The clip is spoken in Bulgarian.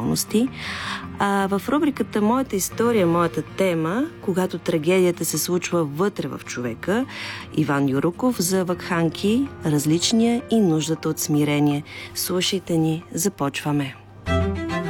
реалности. В рубриката "Моята история, моята тема", когато трагедията се случва вътре в човека, Иван Юруков за вакханки, различния и нуждата от смирение. Слушайте ни, започваме.